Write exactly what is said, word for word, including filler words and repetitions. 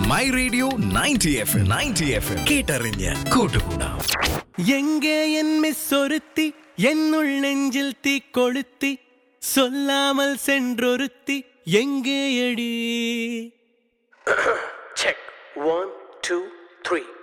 My radio ninety F M ninety F M കേട്ടറിഞ്ഞ് കൂട്ടുകൂടാം. എങ്കെ N miss ഒരുത്തി എന്നുൾ നെഞ്ചിൽ തീ കൊളുത്തി சொல்லாமல் சென்றொருத்தி எங்கேயடி? Check. One, two, three.